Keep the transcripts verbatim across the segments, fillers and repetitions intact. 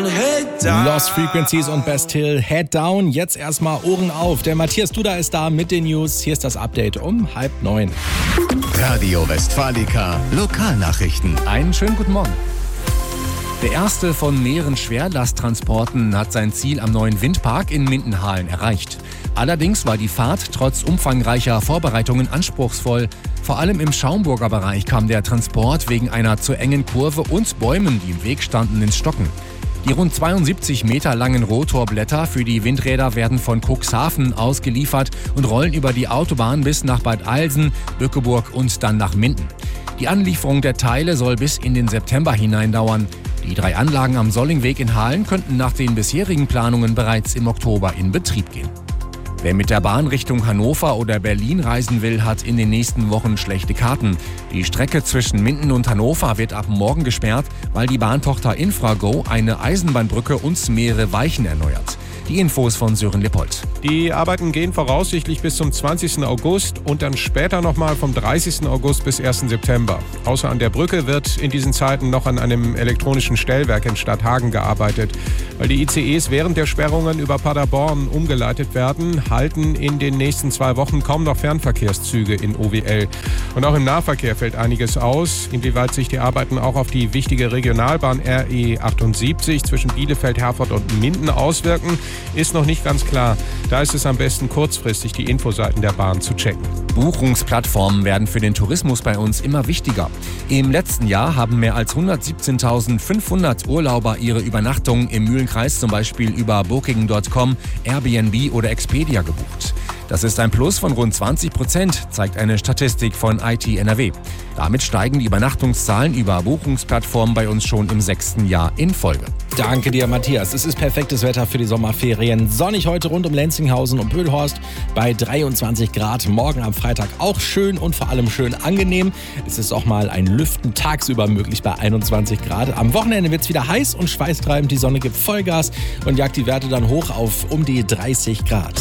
Lost Frequencies und Best Hill, Head Down. Jetzt erstmal Ohren auf. Der Matthias Duda ist da mit den News. Hier ist das Update um halb neun. Radio Westfalica, Lokalnachrichten. Einen schönen guten Morgen. Der erste von mehreren Schwerlasttransporten hat sein Ziel am neuen Windpark in Mindenhalen erreicht. Allerdings war die Fahrt trotz umfangreicher Vorbereitungen anspruchsvoll. Vor allem im Schaumburger Bereich kam der Transport wegen einer zu engen Kurve und Bäumen, die im Weg standen, ins Stocken. Die rund zweiundsiebzig Meter langen Rotorblätter für die Windräder werden von Cuxhaven ausgeliefert und rollen über die Autobahn bis nach Bad Eilsen, Bückeburg und dann nach Minden. Die Anlieferung der Teile soll bis in den September hinein dauern. Die drei Anlagen am Sollingweg in Halen könnten nach den bisherigen Planungen bereits im Oktober in Betrieb gehen. Wer mit der Bahn Richtung Hannover oder Berlin reisen will, hat in den nächsten Wochen schlechte Karten. Die Strecke zwischen Minden und Hannover wird ab morgen gesperrt, weil die Bahntochter Infrago eine Eisenbahnbrücke und mehrere Weichen erneuert. Die Infos von Sören Lippold. Die Arbeiten gehen voraussichtlich bis zum zwanzigsten August und dann später nochmal vom dreißigsten August bis ersten September. Außer an der Brücke wird in diesen Zeiten noch an einem elektronischen Stellwerk in Stadthagen gearbeitet. Weil die I C Es während der Sperrungen über Paderborn umgeleitet werden, halten in den nächsten zwei Wochen kaum noch Fernverkehrszüge in O W L. Und auch im Nahverkehr fällt einiges aus. Inwieweit sich die Arbeiten auch auf die wichtige Regionalbahn R E achtundsiebzig zwischen Bielefeld, Herford und Minden auswirken, ist noch nicht ganz klar. Da ist es am besten, kurzfristig die Infoseiten der Bahn zu checken. Buchungsplattformen werden für den Tourismus bei uns immer wichtiger. Im letzten Jahr haben mehr als hundertsiebzehntausendfünfhundert Urlauber ihre Übernachtungen im Mühlenkreis zum Beispiel über Booking Punkt com, Airbnb oder Expedia gebucht. Das ist ein Plus von rund zwanzig Prozent, zeigt eine Statistik von I T N R W. Damit steigen die Übernachtungszahlen über Buchungsplattformen bei uns schon im sechsten Jahr in Folge. Danke dir, Matthias. Es ist perfektes Wetter für die Sommerferien. Sonnig heute rund um Lenzinghausen und Pöhlhorst bei dreiundzwanzig Grad. Morgen am Freitag auch schön und vor allem schön angenehm. Es ist auch mal ein Lüften tagsüber möglich bei einundzwanzig Grad. Am Wochenende wird es wieder heiß und schweißtreibend. Die Sonne gibt Vollgas und jagt die Werte dann hoch auf um die dreißig Grad.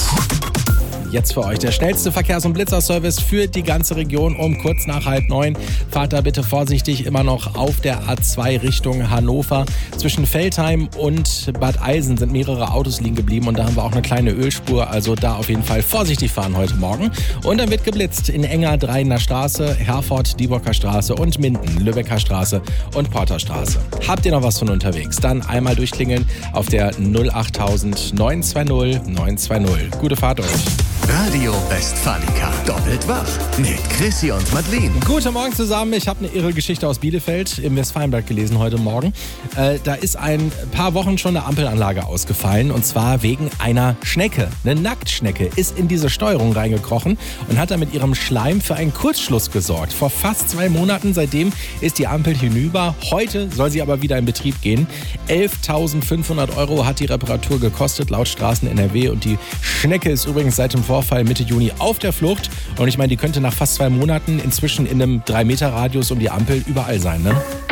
Jetzt für euch der schnellste Verkehrs- und Blitzerservice für die ganze Region um kurz nach halb neun. Fahrt da bitte vorsichtig immer noch auf der A zwei Richtung Hannover. Zwischen Veltheim und Bad Eilsen sind mehrere Autos liegen geblieben und da haben wir auch eine kleine Ölspur. Also da auf jeden Fall vorsichtig fahren heute Morgen. Und dann wird geblitzt in Enger, Dreiener Straße, Herford, Dieburger Straße und Minden, Lübecker Straße und Porterstraße. Habt ihr noch was von unterwegs? Dann einmal durchklingeln auf der null achttausend neunhundertzweißig neunhundertzweißig. Gute Fahrt euch. Radio Westfalica, doppelt wach mit Chrissy und Madeleine. Guten Morgen zusammen. Ich habe eine irre Geschichte aus Bielefeld im Westfalenblatt gelesen heute Morgen. Äh, da ist ein paar Wochen schon eine Ampelanlage ausgefallen und zwar wegen einer Schnecke. Eine Nacktschnecke ist in diese Steuerung reingekrochen und hat da mit ihrem Schleim für einen Kurzschluss gesorgt. Vor fast zwei Monaten, seitdem ist die Ampel hinüber. Heute soll sie aber wieder in Betrieb gehen. elftausendfünfhundert Euro hat die Reparatur gekostet laut Straßen N R W und die Schnecke ist übrigens seit dem Vorfall Mitte Juni auf der Flucht. Und ich meine, die könnte nach fast zwei Monaten inzwischen in einem drei Meter Radius um die Ampel überall sein, ne?